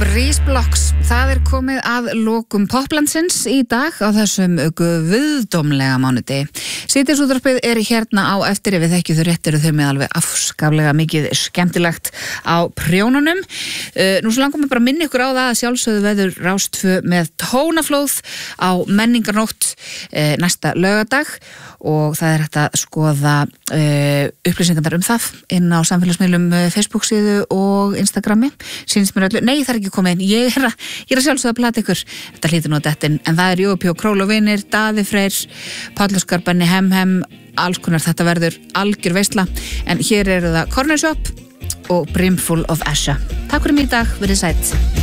Breeze Blocks, það komið að lokum Poplandsins í dag á þessum guðdómlega mánudegi. Síðdegisútvarpið hérna á eftir, ef við þekkjum þau rétt eru þau með alveg afskaplega mikið skemmtilegt á prjónunum. Nú svo langum við bara að minna ykkur á það að sjálfsögðu veður Rás 2 með tónaflóð á menningarnótt næsta laugardag og það hægt að skoða upplýsingar það inn á samfélagsmiðlum Facebook síðu og Instagrami. Sýnist mér öllu, nei það ekki komið inn, ég er að sjálfsögða að plata ykkur, þetta hlýtur nú dettin, en það Jópi og Król og vinir, Daði Freyr, Páll Óskar, Benni Hem, alls konar, þetta verður algjör veisla, en hér það Corner Shop og Brimful of Asha. Takk fyrir mig í dag, verið sætt.